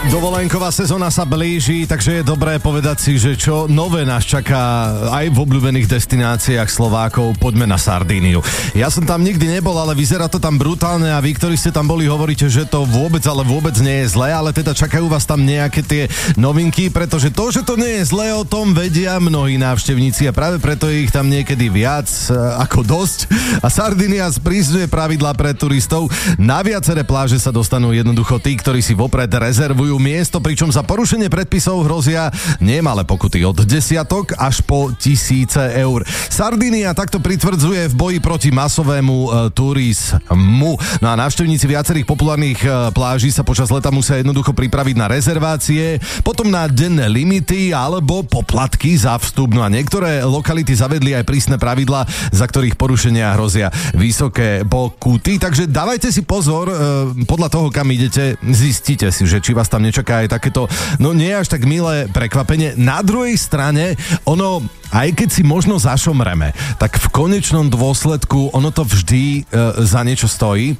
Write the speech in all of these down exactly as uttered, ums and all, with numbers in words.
Dovolenková sezóna sa blíži, takže je dobré povedať si, že čo nové nás čaká aj v obľúbených destináciách Slovákov. Poďme na Sardíniu. Ja som tam nikdy nebol, ale vyzerá to tam brutálne a vy, ktorí ste tam boli, hovoríte, že to vôbec, ale vôbec nie je zlé, ale teda čakajú vás tam nejaké tie novinky, pretože to, že to nie je zlé, o tom vedia mnohí návštevníci a práve preto je ich tam niekedy viac ako dosť. A Sardínia sprísňuje pravidlá pre turistov. Na viaceré pláže sa dostanú jednoducho tí, ktorí si vopred rezervujú miesto, pričom za porušenie predpisov hrozia nemalé pokuty od desiatok až po tisíce eur. Sardínia takto pritvrdzuje v boji proti masovému e, turizmu. No a návštevníci viacerých populárnych e, pláží sa počas leta musia jednoducho pripraviť na rezervácie, potom na denné limity alebo poplatky za vstup. No a niektoré lokality zavedli aj prísne pravidlá, za ktorých porušenia hrozia vysoké pokuty. Takže dávajte si pozor, e, podľa toho, kam idete, zistite si, že či vás tam nečaká aj takéto, no nie až tak milé prekvapenie. Na druhej strane, ono, aj keď si možno zašomreme, tak v konečnom dôsledku ono to vždy e, za niečo stojí. E,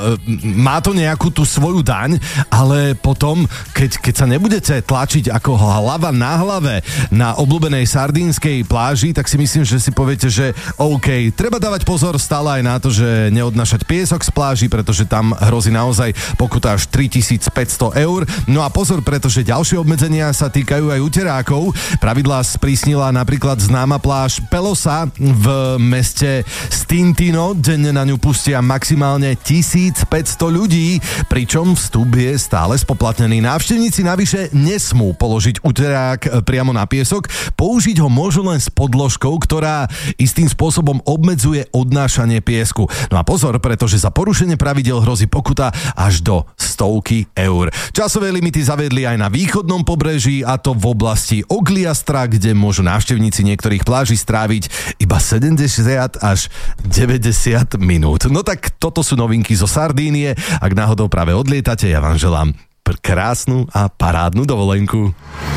má to nejakú tú svoju daň, ale potom, keď, keď sa nebudete tlačiť ako hlava na hlave na obľúbenej sardínskej pláži, tak si myslím, že si poviete, že OK, treba dávať pozor stále aj na to, že neodnášať piesok z pláži, pretože tam hrozí naozaj pokuta až tritisícpäťsto eur. No a pozor, pretože ďalšie obmedzenia sa týkajú aj uterákov. Pravidlá sprísnila napríklad známa pláž Pelosa v meste Stintino. Denne na ňu pustia maximálne tisícpäťsto ľudí, pričom vstup je stále spoplatnený. Návštevníci navyše nesmú položiť uterák priamo na piesok, použiť ho môžu len s podložkou, ktorá istým spôsobom obmedzuje odnášanie piesku. No a pozor, pretože za porušenie pravidel hrozí pokuta až do stovky eur. Časové limity zavedli aj na východnom pobreží, a to v oblasti Ogliastra, kde môžu návštevníci niektorých pláží stráviť iba sedemdesiat až deväťdesiat minút. No tak toto sú novinky zo Sardínie. Ak náhodou práve odlietate, ja vám želám pr- krásnu a parádnu dovolenku.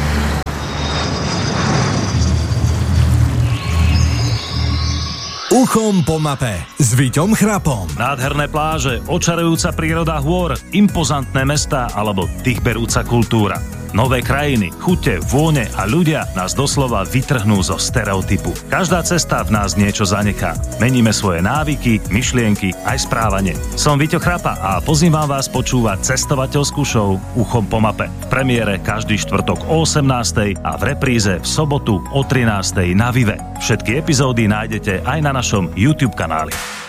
Uchom po mape s Viťom Chrapom. Nádherné pláže, očarujúca príroda hôr, impozantné mestá alebo dýchberúca kultúra. Nové krajiny, chute, vône a ľudia nás doslova vytrhnú zo stereotypu. Každá cesta v nás niečo zanechá. Meníme svoje návyky, myšlienky aj správanie. Som Viťo Chrapa a pozývam vás počúvať cestovateľskú show Uchom po mape. V premiére každý štvrtok o osemnástej a v repríze v sobotu o trinástej na Vive. Všetky epizódy nájdete aj na našom YouTube kanáli.